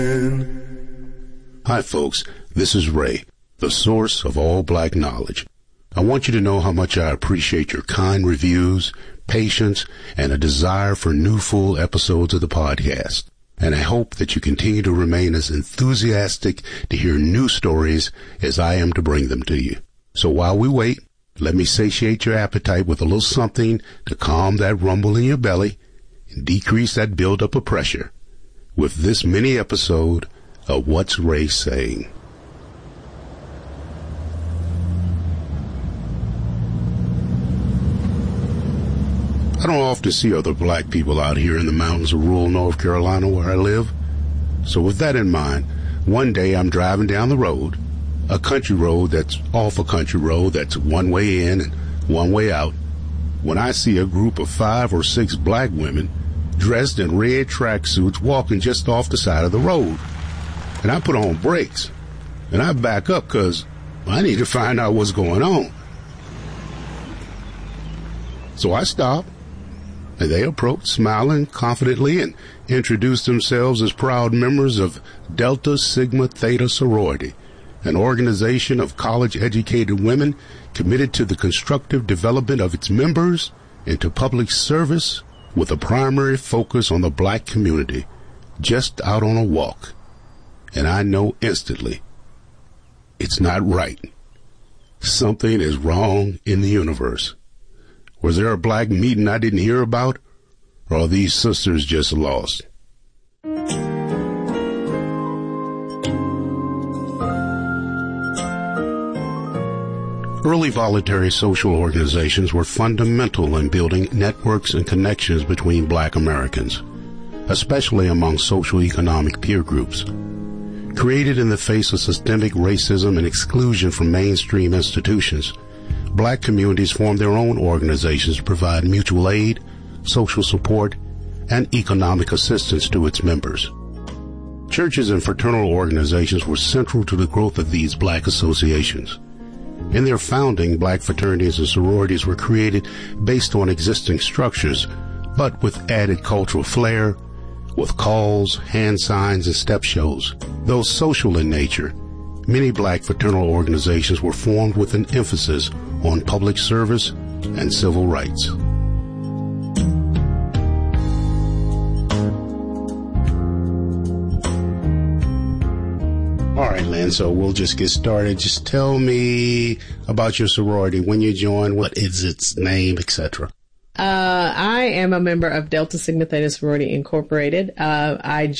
Hi folks, this is Ray, the source of all black knowledge. I want you to know how much I appreciate your kind reviews, patience, and a desire for new full episodes of the podcast. And I hope that you continue to remain as enthusiastic to hear new stories as I am to bring them to you. So while we wait, let me satiate your appetite with a little something to calm that rumble in your belly and decrease that buildup of pressure with this mini episode of What's Ray Saying? I don't often see other black people out here in the mountains of rural North Carolina where I live. So with that in mind, one day I'm driving down the road, a country road that's off a country road that's one way in and one way out, when I see a group of 5 or 6 black women dressed in red tracksuits walking just off the side of the road. And I put on brakes and I back up because I need to find out what's going on. So I stop. And they approached, smiling confidently, and introduced themselves as proud members of Delta Sigma Theta Sorority, an organization of college-educated women committed to the constructive development of its members and to public service with a primary focus on the black community, just out on a walk. And I know instantly, it's not right. Something is wrong in the universe. Was there a black meeting I didn't hear about? Or are these sisters just lost? Early voluntary social organizations were fundamental in building networks and connections between black Americans, especially among socio-economic peer groups. Created in the face of systemic racism and exclusion from mainstream institutions, black communities formed their own organizations to provide mutual aid, social support, and economic assistance to its members. Churches and fraternal organizations were central to the growth of these black associations. In their founding, black fraternities and sororities were created based on existing structures, but with added cultural flair, with calls, hand signs, and step shows. Though social in nature, many black fraternal organizations were formed with an emphasis on public service and civil rights. All right, Lynn, so we'll just get started. Just tell me about your sorority, when you joined, what is its name, etc. I am a member of Delta Sigma Theta Sorority Incorporated. I